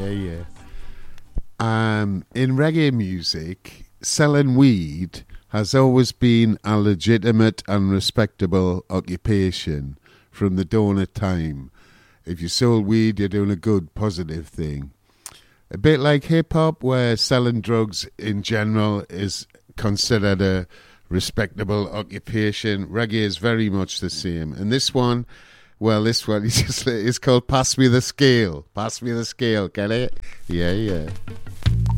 yeah. In reggae music, selling weed has always been a legitimate and respectable occupation from the dawn of time. If you sold weed, you're doing a good, positive thing. A bit like hip-hop, where selling drugs in general is considered a respectable occupation, reggae is very much the same. And this one is called Pass Me the Scale. Pass Me the Scale, get it? Yeah, yeah.